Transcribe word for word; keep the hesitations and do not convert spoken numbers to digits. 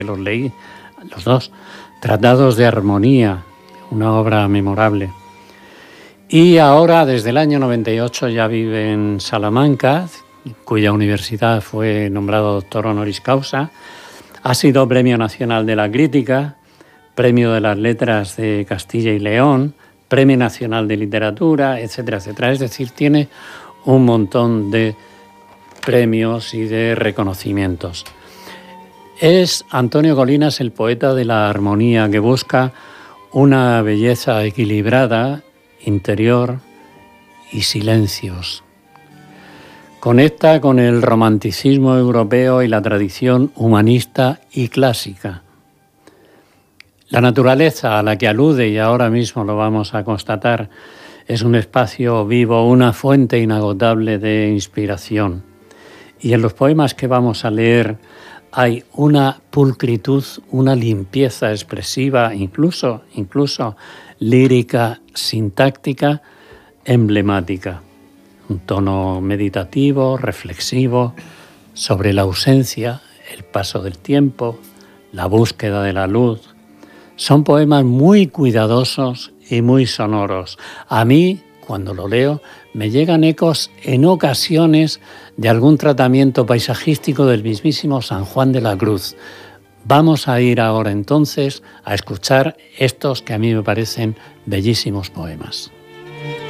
los leí, los dos, Tratados de Armonía, una obra memorable. Y ahora, desde el año noventa y ocho, ya vive en Salamanca, cuya universidad fue nombrado doctor honoris causa. Ha sido Premio Nacional de la Crítica, Premio de las Letras de Castilla y León, Premio Nacional de Literatura, etcétera, etcétera. Es decir, tiene un montón de premios y de reconocimientos. Es Antonio Colinas el poeta de la armonía que busca una belleza equilibrada, interior y silencios. Conecta con el romanticismo europeo y la tradición humanista y clásica. La naturaleza a la que alude, y ahora mismo lo vamos a constatar, es un espacio vivo, una fuente inagotable de inspiración. Y en los poemas que vamos a leer hay una pulcritud, una limpieza expresiva, incluso, incluso lírica, sintáctica, emblemática. Un tono meditativo, reflexivo, sobre la ausencia, el paso del tiempo, la búsqueda de la luz. Son poemas muy cuidadosos y muy sonoros. A mí, cuando lo leo, me llegan ecos en ocasiones de algún tratamiento paisajístico del mismísimo San Juan de la Cruz. Vamos a ir ahora entonces a escuchar estos que a mí me parecen bellísimos poemas.